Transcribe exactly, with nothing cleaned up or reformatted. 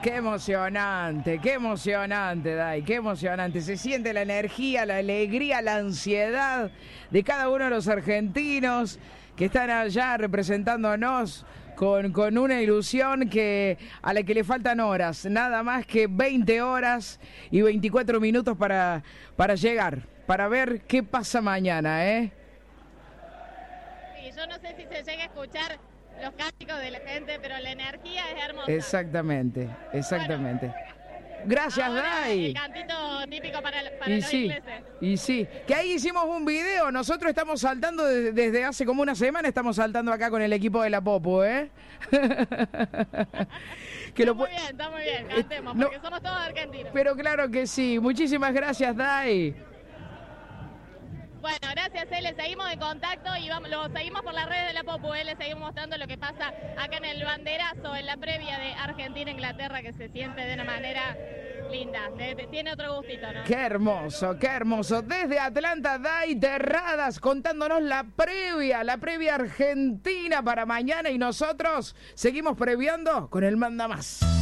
Qué emocionante, qué emocionante, Dai, qué emocionante. Se siente la energía, la alegría, la ansiedad de cada uno de los argentinos que están allá representándonos con, con una ilusión que a la que le faltan horas, nada más que veinte horas y veinticuatro minutos para, para llegar, para ver qué pasa mañana, ¿eh? Sí, yo no sé si se llega a escuchar los cánticos de la gente, pero la energía es hermosa. Exactamente, exactamente. Bueno, gracias, ahora Dai. El cantito típico para, para y los sí, ingleses. Y sí, que ahí hicimos un video, nosotros estamos saltando desde, desde hace como una semana, estamos saltando acá con el equipo de la Popu, ¿eh? que está lo muy bien, está muy bien, cantemos, no, porque somos todos argentinos. Pero claro que sí, muchísimas gracias, Dai. Bueno, gracias, Ele. Seguimos en contacto y vamos, lo seguimos por las redes de la Popu. Le seguimos mostrando lo que pasa acá en el banderazo, en la previa de Argentina-Inglaterra, que se siente de una manera linda. De, de, tiene otro gustito, ¿no? Qué hermoso, qué hermoso. Desde Atlanta, Dai Terradas, contándonos la previa, la previa argentina para mañana. Y nosotros seguimos previando con el Manda Más.